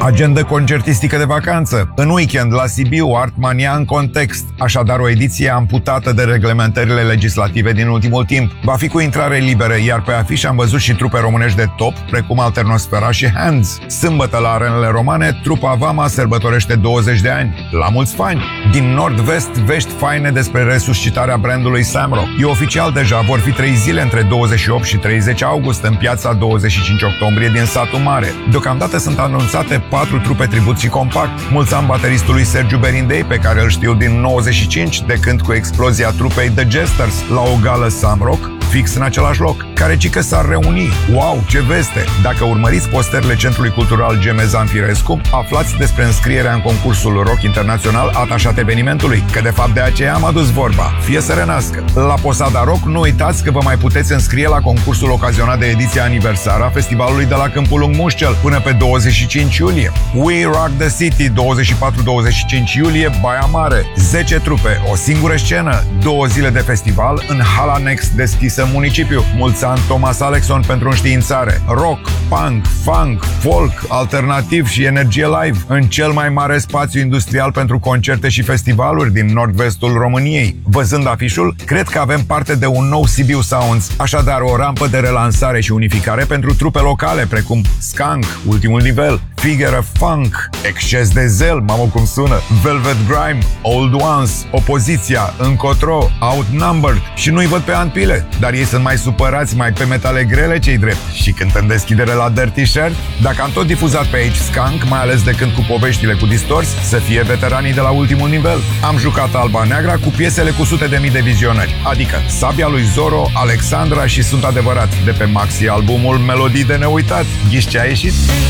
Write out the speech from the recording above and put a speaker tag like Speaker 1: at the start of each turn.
Speaker 1: Agenda concertistică de vacanță. În weekend la Sibiu, Artmania în context. Așadar, o ediție amputată de reglementările legislative din ultimul timp. Va fi cu intrare liberă, iar pe afiș am văzut și trupe românești de top, precum Alternosfera și Hands. Sâmbătă la arenele romane, trupa Vama sărbătorește 20 de ani. La mulți fani! Din nord-vest, vești faine despre resuscitarea brandului Samrock. E oficial deja, vor fi 3 zile între 28 și 30 august în piața 25 octombrie din Satul Mare. Deocamdată sunt anunțate 4 trupe tribut și compact. Mulți ani bateristului Sergiu Berindei, pe care îl știu din 95, de când cu explozia trupei The Jesters la o gală Samrock, fix în același loc, care cică s-ar reuni. Wow, ce veste! Dacă urmăriți posterele Centrului Cultural Gemezan Firescu, aflați despre înscrierea în concursul Rock Internațional atașat evenimentului, că de fapt de aceea am adus vorba. Fie să renască! La Posada Rock nu uitați că vă mai puteți înscrie la concursul ocazionat de ediția aniversară a festivalului de la Câmpul Lung Mușcel până pe 25 iulie. We Rock the City, 24-25 iulie, Baia Mare. 10 trupe, o singură scenă, 2 zile de festival în Hala Next deschisă în municipiu. Mulți ani Thomas Alexson pentru înștiințare. Rock, punk, funk, folk, alternativ și energie live în cel mai mare spațiu industrial pentru concerte și festivaluri din nord-vestul României. Văzând afișul, cred că avem parte de un nou Sibiu Sounds, așadar o rampă de relansare și unificare pentru trupe locale precum Skunk, Ultimul Nivel, Figure of Funk, Exces de Zel, mamă cum sună, Velvet Grime, Old Ones, Opoziția, Încotro, Outnumbered și nu-i văd pe Antpile, dar ei sunt mai supărați, mai pe metale grele, cei drept. Și când în deschidere la Dirty Shirt, dacă am tot difuzat pe aici Skunk, mai ales de când cu poveștile cu Distors, să fie veteranii de la Ultimul Nivel. Am jucat Alba Neagra cu piesele cu sute de mii de vizionări, adică Sabia lui Zoro, Alexandra și Sunt Adevărat, de pe maxi albumul Melodii de neuitat. Ghiși ce a ieșit?